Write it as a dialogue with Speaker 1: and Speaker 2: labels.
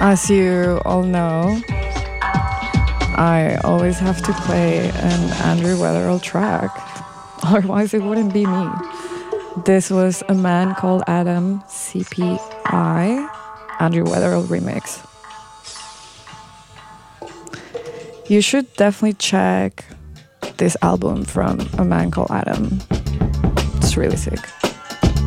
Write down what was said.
Speaker 1: As you all know, I always have to play an Andrew Weatherall track, otherwise it wouldn't be me. This was A Man Called Adam, CPI, Andrew Weatherall remix. You should definitely check this album from A Man Called Adam. It's really sick.